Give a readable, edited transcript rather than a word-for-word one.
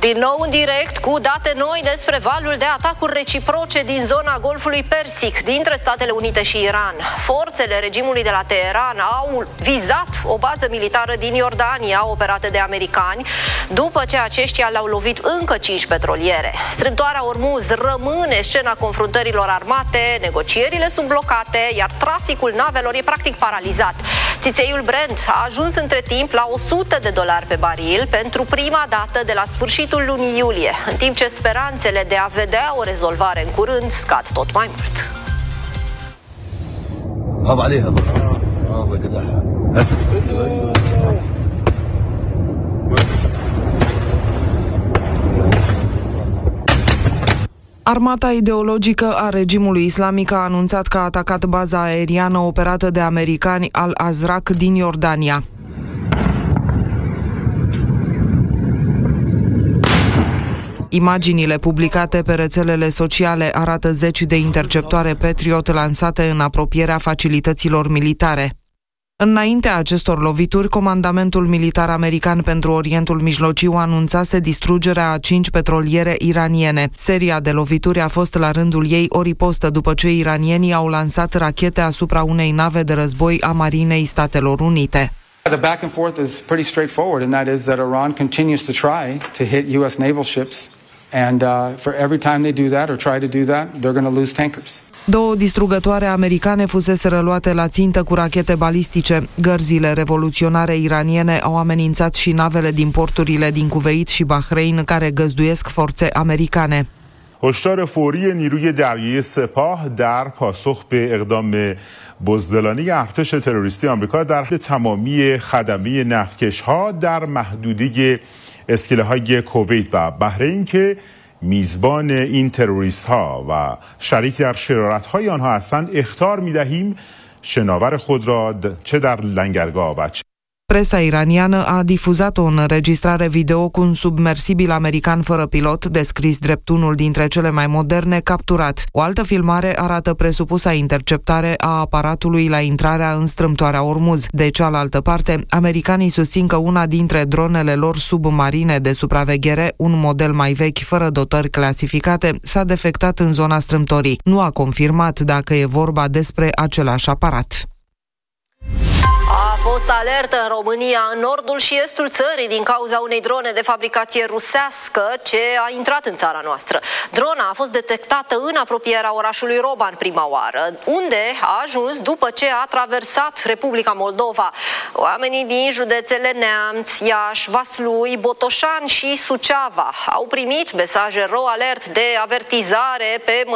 Din nou în direct cu date noi despre valul de atacuri reciproce din zona Golfului Persic dintre Statele Unite și Iran. Forțele regimului de la Teheran au vizat o bază militară din Iordania operată de americani după ce aceștia l-au lovit încă 5 petroliere. Strâmtoarea Ormuz rămâne scena confruntărilor armate, negocierile sunt blocate, iar traficul navelor e practic paralizat. Țițeiul Brent a ajuns între timp la $100 pe baril pentru prima dată de la sfârșitul lunii iulie, în timp ce speranțele de a vedea o rezolvare în curând scad tot mai mult. Armata ideologică a regimului islamic a anunțat că a atacat baza aeriană operată de americani Al-Azraq din Iordania. Imaginile publicate pe rețelele sociale arată zeci de interceptoare Patriot lansate în apropierea facilităților militare. Înaintea acestor lovituri, Comandamentul Militar American pentru Orientul Mijlociu anunțase distrugerea a 5 petroliere iraniene. Seria de lovituri a fost la rândul ei o ripostă după ce iranienii au lansat rachete asupra unei nave de război a Marinei Statelor Unite. The back and forth is pretty straightforward, and that is that Iran continues to try to hit U.S. naval ships, and for every time they do that or try to do that, they're going to lose tankers. 2 distrugătoare americane fuseseră luate la țintă cu rachete balistice. Gărzile revoluționare iraniene au amenințat și navele din porturile din Kuveit și Bahrain care găzduiesc forțe americane. هشدار فوری نیروی دریایی سپاه در پاسخ به اقدام بزدلانه ارتش تروریستی آمریکا در تمامی خدمه نفتکش‌ها در محدوده اسکله‌های کویت و بحرین که میزبان این تروریست‌ها و شریک در شرارت‌های آنها هستند اخطار می‌دهیم شناور خود را چه در لنگرگاه و Presa iraniană a difuzat o înregistrare video cu un submersibil american fără pilot, descris drept unul dintre cele mai moderne, capturat. O altă filmare arată presupusa interceptare a aparatului la intrarea în strâmtoarea Ormuz. De cealaltă parte, americanii susțin că una dintre dronele lor submarine de supraveghere, un model mai vechi fără dotări clasificate, s-a defectat în zona strâmtorii. Nu a confirmat dacă e vorba despre același aparat. A fost alertă în România, în nordul și estul țării, din cauza unei drone de fabricație rusească ce a intrat în țara noastră. Drona a fost detectată în apropierea orașului Roban prima oară, unde a ajuns după ce a traversat Republica Moldova. Oamenii din județele Neamț, Iași, Vaslui, Botoșani și Suceava au primit mesaje ro alert de avertizare pe